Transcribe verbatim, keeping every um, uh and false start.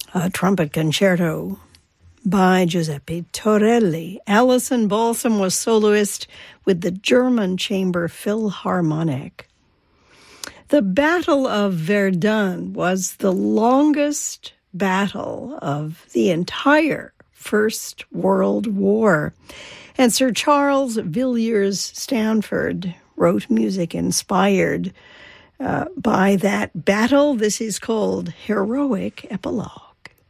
a trumpet concerto by Giuseppe Torelli. Alison Balsam was soloist with the German Chamber Philharmonic. The Battle of Verdun was the longest battle of the entire First World War. And Sir Charles Villiers Stanford wrote music inspired uh, by that battle. This is called Heroic Epilogue.